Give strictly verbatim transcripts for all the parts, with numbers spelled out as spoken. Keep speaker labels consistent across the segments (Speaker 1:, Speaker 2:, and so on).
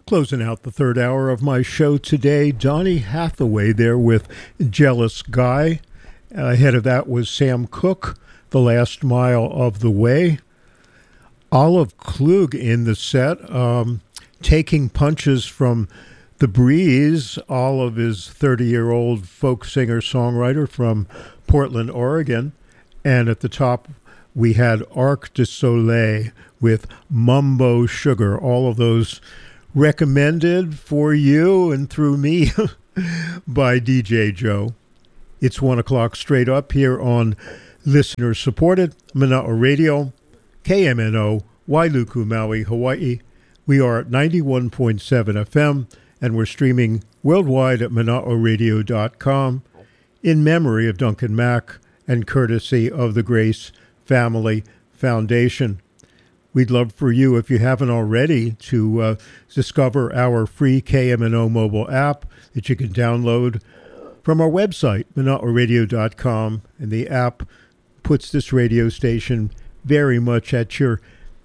Speaker 1: Closing out the third hour of my show today, Donny Hathaway there with Jealous Guy. Ahead of that was Sam Cooke, The Last Mile of the Way. Olive Klug in the set, um, taking punches from The Breeze. Olive is thirty-year-old folk singer-songwriter from Portland, Oregon. And at the top, we had Arc de Soleil with Mumbo Sugar. All of those recommended for you and through me by D J Joe. It's one o'clock straight up here on listener-supported Mana'a Radio, K M N O, Wailuku, Maui, Hawaii. We are at ninety-one point seven F M, and we're streaming worldwide at mana'a radio dot com in memory of Duncan Mack and courtesy of the Grace Family Foundation. We'd love for you, if you haven't already, to uh, discover our free K M N O mobile app that you can download from our website, mana'a radio dot com, and the app puts this radio station very much at your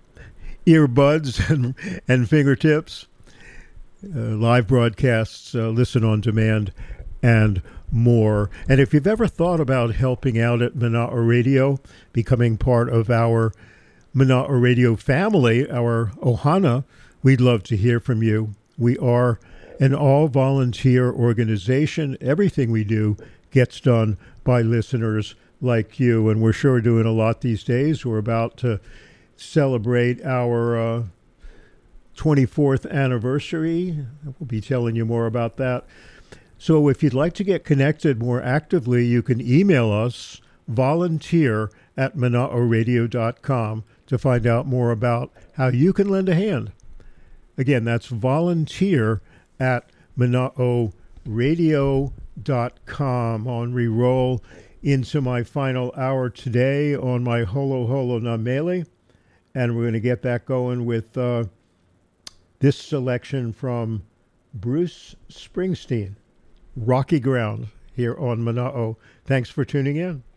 Speaker 1: earbuds and, and fingertips. Uh, live broadcasts, uh, listen on demand, and more. And if you've ever thought about helping out at Mana'a Radio, becoming part of our Mana'a Radio family, our Ohana, we'd love to hear from you. We are an all-volunteer organization. Everything we do gets done by listeners like you, and we're sure doing a lot these days. We're about to celebrate our uh, twenty-fourth anniversary. We'll be telling you more about that. So if you'd like to get connected more actively, you can email us, volunteer at mana'a radio dot com, to find out more about how you can lend a hand. Again, that's volunteer at mana'a radio dot com. On re-roll into my final hour today on my Holo Holo Na Mele, and we're going to get that going with uh, this selection from Bruce Springsteen, Rocky Ground, here on Mana'a. Thanks for tuning in.